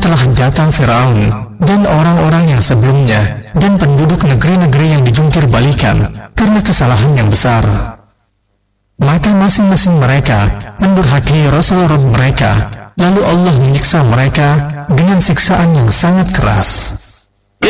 telah datang Firaun dan orang-orang yang sebelumnya dan penduduk negeri-negeri yang dijungkir balikan karena kesalahan yang besar. Maka masing-masing mereka mendurhakai Rasul Rabb mereka, lalu Allah menyiksa mereka dengan siksaan yang sangat keras.